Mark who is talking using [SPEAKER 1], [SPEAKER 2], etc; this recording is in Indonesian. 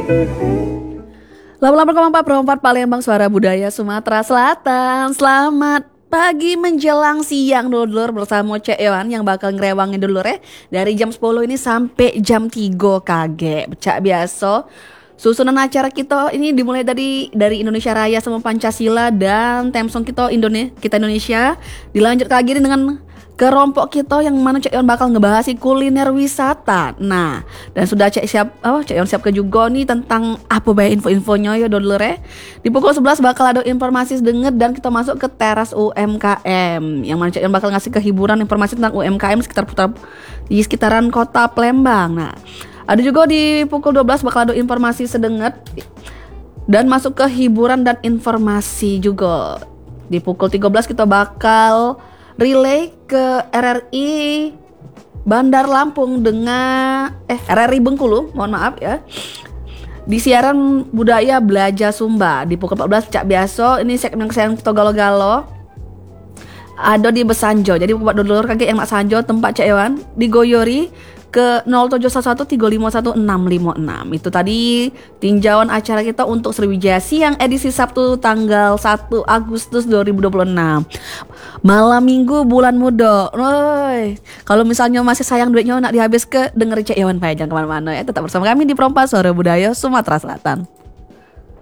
[SPEAKER 1] Perempat Palembang, Suara Budaya Sumatera Selatan. Selamat pagi menjelang siang dulur bersama Cek Ewan yang bakal ngerewangin dulur dari jam 10 ini sampai jam 3 kage. Becak biasa. Susunan acara kita ini dimulai dari Indonesia Raya sama Pancasila dan theme song kita Indonesia. Dilanjut lagi dengan kerompok kita yang mana Cek Yon bakal ngebahas kuliner wisata. Nah, dan sudah Cek Yon siap ke juga nih tentang apa baik info-infonya ya dulur. Di pukul 11 bakal ada informasi sedenget dan kita masuk ke teras UMKM yang mana Cek Yon bakal ngasih kehiburan informasi tentang UMKM di sekitaran kota Palembang. Nah, ada juga di pukul 12 bakal ada informasi sedenget dan masuk ke hiburan dan informasi juga. Di pukul 13 kita bakal relay ke RRI Bandar Lampung dengan RRI Bengkulu, mohon maaf ya. Di siaran budaya Belajar Sumba di pukul 14 cak biasa ini segmen kesayangan kita galo-galo. Ada di Besanjo. Jadi buat dulur kakek yang mak Sanjo tempat Cak Ewan digoyori ke 0711351656. Itu tadi tinjauan acara kita untuk Sriwijaya Siang edisi Sabtu tanggal 1 Agustus 2026. Malam Minggu bulan muda. Kalau misalnya masih sayang duitnya nak dihabis ke denger Cak Ewan jangan kemana-mana ya. Tetap bersama kami di Perompak Suara Budaya Sumatera Selatan.